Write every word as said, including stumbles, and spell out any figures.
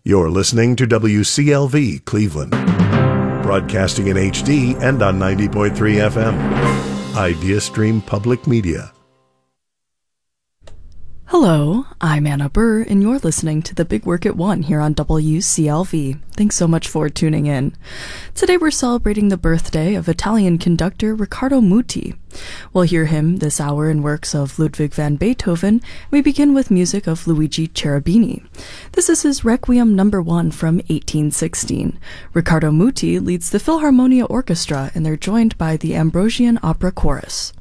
You're listening to W C L V Cleveland, broadcasting in H D and on ninety point three F M. IdeaStream Public Media. Hello, I'm Anna Burr, and you're listening to The Big Work at One here on W C L V. Thanks so much for tuning in. Today we're celebrating the birthday of Italian conductor Riccardo Muti. We'll hear him this hour in works of Ludwig van Beethoven. We begin with music of Luigi Cherubini. This is his Requiem number one from eighteen sixteen. Riccardo Muti leads the Philharmonia Orchestra, and they're joined by the Ambrosian Opera Chorus.